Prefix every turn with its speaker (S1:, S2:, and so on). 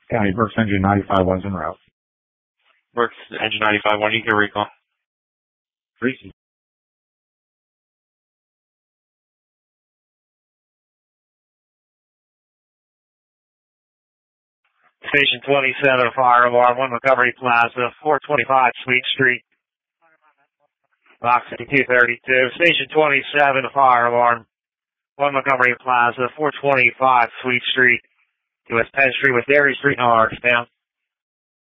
S1: County Berks Engine 95-1's en route.
S2: Berks Engine 95-1, you can recall.
S1: Tracy.
S2: Station 27, fire alarm, 1 Montgomery Plaza, 425 Sweet Street. Box 5232. Station 27, fire alarm, 1 Montgomery Plaza, 425 Sweet Street. US Penn Street with Dairy Street, no alarms down.